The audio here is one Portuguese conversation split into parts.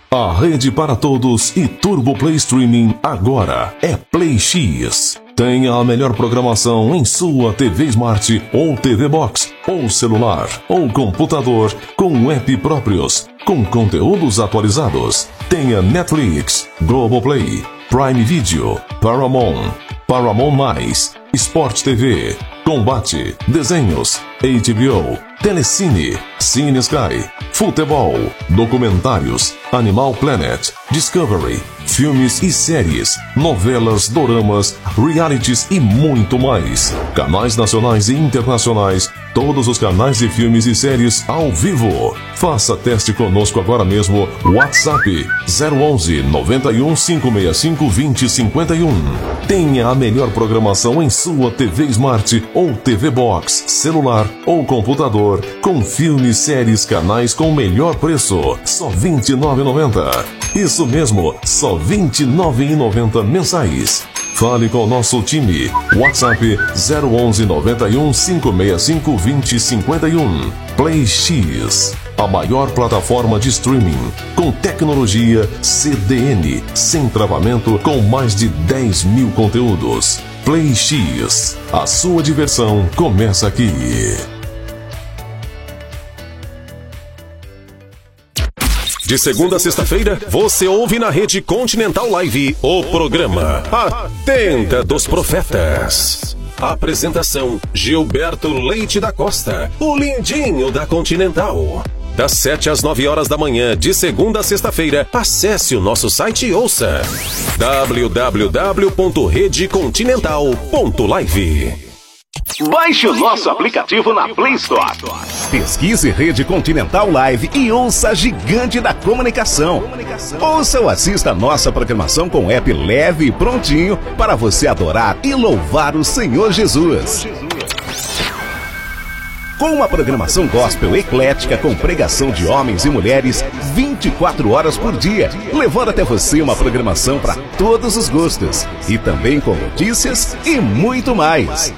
A rede para todos e Turbo Play Streaming agora é Play X. Tenha a melhor programação em sua TV Smart ou TV Box, ou celular, ou computador, com app próprios, com conteúdos atualizados. Tenha Netflix, Globoplay, Prime Video, Paramount, Paramount+, Sport TV, Combate, Desenhos, HBO, Telecine, Cine Sky, Futebol, Documentários, Animal Planet, Discovery, filmes e séries, novelas, doramas, realities e muito mais. Canais nacionais e internacionais, todos os canais de filmes e séries ao vivo. Faça teste conosco agora mesmo. WhatsApp 011 91 565 2051. Tenha a melhor programação em sua TV Smart ou TV Box, celular ou computador, com filmes, séries, canais com melhor preço. Só R$ 29,90. Isso mesmo, só R$ 29,90 mensais. Fale com o nosso time. WhatsApp 011 91 565 2051. Play X, a maior plataforma de streaming com tecnologia CDN, sem travamento, com mais de 10 mil conteúdos. Play X, a sua diversão começa aqui. De segunda a sexta-feira, você ouve na Rede Continental Live o programa A Tenda dos Profetas. Apresentação: Gilberto Leite da Costa, o lindinho da Continental. Das 7 às 9 horas da manhã, de segunda a sexta-feira, acesse o nosso site e ouça www.redecontinental.live. Baixe o nosso aplicativo na Play Store. Pesquise Rede Continental Live e ouça a gigante da comunicação. Ouça ou assista a nossa programação com app leve e prontinho para você adorar e louvar o Senhor Jesus. Com uma programação gospel eclética com pregação de homens e mulheres 24 horas por dia, levando até você uma programação para todos os gostos e também com notícias e muito mais.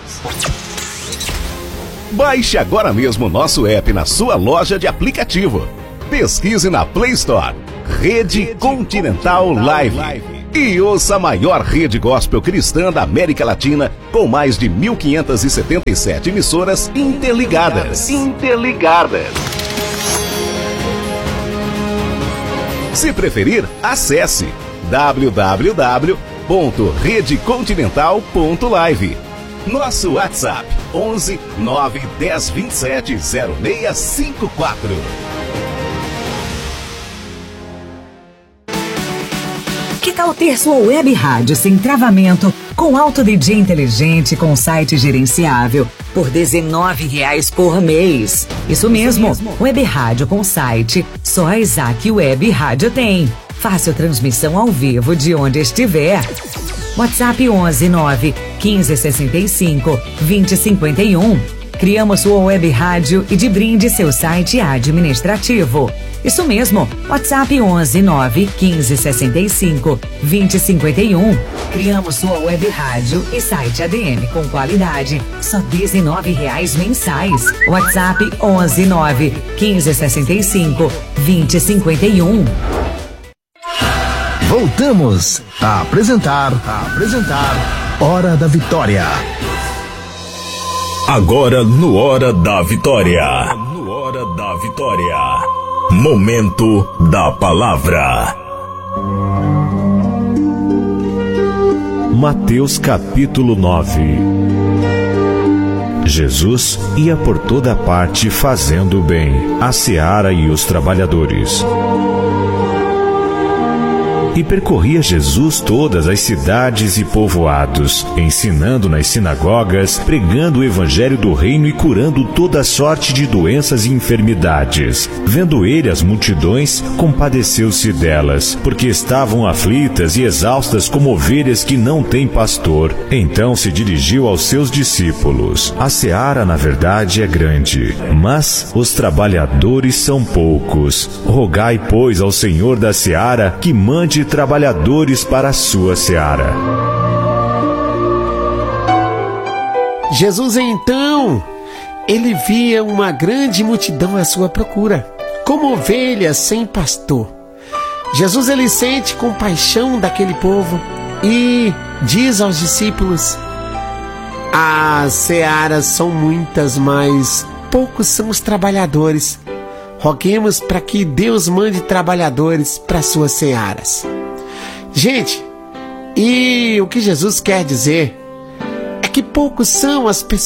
Baixe agora mesmo o nosso app na sua loja de aplicativo. Pesquise na Play Store Rede Continental Live e ouça a maior rede gospel cristã da América Latina com mais de 1.577 emissoras interligadas. Se preferir, acesse www.redecontinental.live. Nosso WhatsApp 11 9 10 27 0654. Que tal ter sua web rádio sem travamento, com alto DJ inteligente, com site gerenciável, por R$ 19,00 por mês? Isso mesmo, web rádio com site, só a Isaac Web Rádio tem. Fácil transmissão ao vivo de onde estiver. WhatsApp 11 9 15 65 20 51. Criamos sua web rádio e de brinde seu site administrativo. Isso mesmo, WhatsApp 11 9 15 65 20 51. Criamos sua web rádio e site ADM com qualidade, só R$ 19,00 mensais. WhatsApp 11 9 15 65 20 51. Voltamos a apresentar Hora da Vitória. Agora no Hora da Vitória. Momento da Palavra. Mateus capítulo 9. Jesus ia por toda parte fazendo o bem, a seara e os trabalhadores. E percorria Jesus todas as cidades e povoados, ensinando nas sinagogas, pregando o evangelho do reino e curando toda sorte de doenças e enfermidades. Vendo ele as multidões, compadeceu-se delas, porque estavam aflitas e exaustas como ovelhas que não têm pastor. Então se dirigiu aos seus discípulos: a seara, na verdade, é grande, mas os trabalhadores são poucos. Rogai, pois, ao Senhor da seara que mande trabalhadores para a sua seara. Jesus, então, ele via uma grande multidão à sua procura, como ovelhas sem pastor. Jesus, ele sente compaixão daquele povo e diz aos discípulos: as searas são muitas, mas poucos são os trabalhadores. Roguemos para que Deus mande trabalhadores para suas searas. Gente, e o que Jesus quer dizer é que poucas são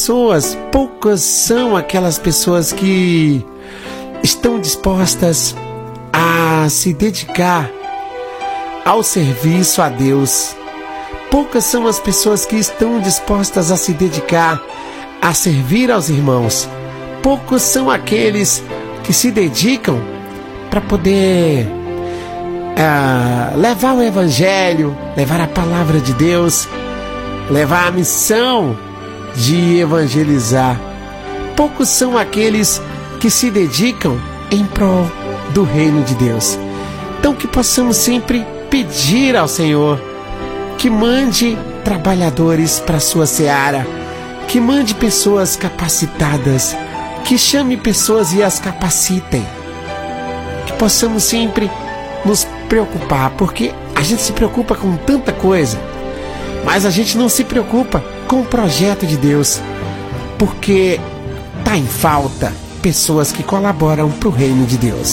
aquelas pessoas que estão dispostas a se dedicar ao serviço a Deus. Poucas são as pessoas que estão dispostas a se dedicar a servir aos irmãos. Poucos são aqueles que se dedicam para poder levar o Evangelho, levar a palavra de Deus, levar a missão de evangelizar. Poucos são aqueles que se dedicam em prol do reino de Deus. Então que possamos sempre pedir ao Senhor que mande trabalhadores para a sua seara, que mande pessoas capacitadas, que chame pessoas e as capacitem. Que possamos sempre nos preocupar, porque a gente se preocupa com tanta coisa, mas a gente não se preocupa com o projeto de Deus, porque está em falta pessoas que colaboram para o reino de Deus.